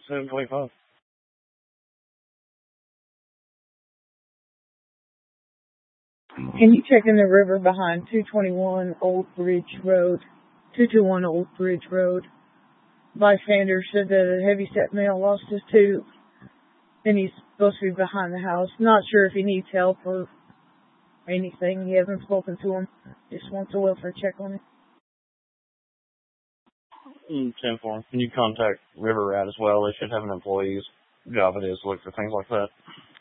725. Can you check in the river behind 221 Old Bridge Road? 221 Old Bridge Road. Bystander said that a heavy-set male lost his tooth, and he's supposed to be behind the house. Not sure if he needs help or anything. He hasn't spoken to him. Just wants a welfare check on it. 10-4. Can you contact River Rat as well? They should have an employee's job it is to look for things like that.